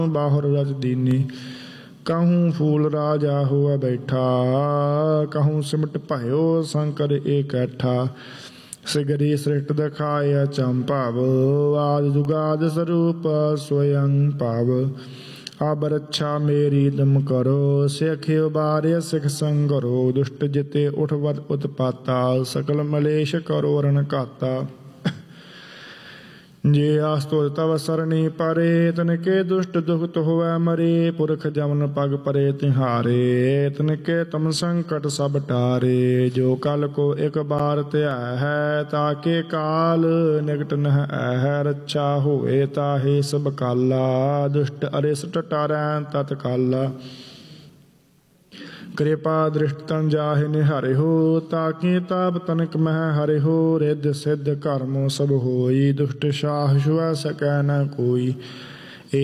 बाहुर रज दीनी। कहूँ फूल राजा हुआ बैठा, कहूँ सिमट भयो शंकर एकैठा। सिगरी सृष्ट दिखाय चंपाव, आदि जुगाद स्वरूप स्वयं पाव। अब रक्षा मेरी तुम करो, सिख बारे सिख संगरो। दुष्ट जिते उठवत उत्पाता, सकल मलेश करो रण घाता। जे आस्तुत तव सरणी परे, तिनके दुष्ट दुखत होवै मरे। पुरख जमन पग परे तिहारे, तिनके तुम संकट सब टारे। जो कल को एक बार त्याह है, ताके काल निकट नह है। रक्षा होए ताहे सब काला, दुष्ट अरिष्ट टारै तत्काला। कृपा दृष्ट तन जाहि निहरिहु, ताकि ताप तनिक मह हरिहु। रिद्धि सिद्ध कर्मो सब होई, दुष्ट साह छुआ सकै न कोई।